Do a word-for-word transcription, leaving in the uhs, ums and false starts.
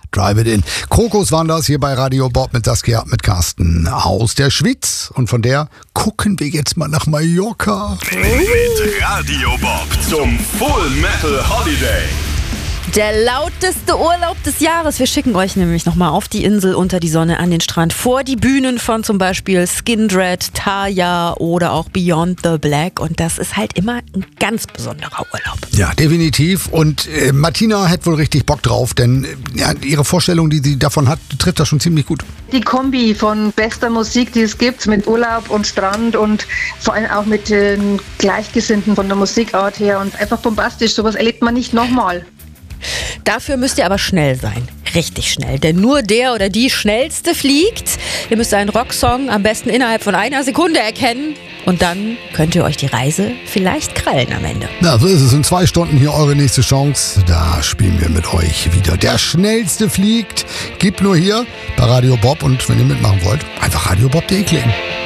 Drive It In. Krokus waren das hier bei Radio Bob mit Saskia, mit Carsten aus der Schweiz. Und von der gucken wir jetzt mal nach Mallorca. Mit Radio Bob zum Full Metal Holiday. Der lauteste Urlaub des Jahres. Wir schicken euch nämlich nochmal auf die Insel, unter die Sonne, an den Strand, vor die Bühnen von zum Beispiel Skindred, Taya oder auch Beyond the Black. Und das ist halt immer ein ganz besonderer Urlaub. Ja, definitiv. Und äh, Martina hat wohl richtig Bock drauf, denn äh, ja, ihre Vorstellung, die sie davon hat, trifft das schon ziemlich gut. Die Kombi von bester Musik, die es gibt, mit Urlaub und Strand und vor allem auch mit den Gleichgesinnten von der Musikart her und einfach bombastisch. Sowas erlebt man nicht nochmal. Dafür müsst ihr aber schnell sein. Richtig schnell. Denn nur der oder die Schnellste fliegt. Ihr müsst einen Rocksong am besten innerhalb von einer Sekunde erkennen. Und dann könnt ihr euch die Reise vielleicht krallen am Ende. Na, so ist es. In zwei Stunden hier eure nächste Chance. Da spielen wir mit euch wieder. Der Schnellste fliegt. Gibt nur hier bei Radio Bob. Und wenn ihr mitmachen wollt, einfach radio bob punkt de klicken.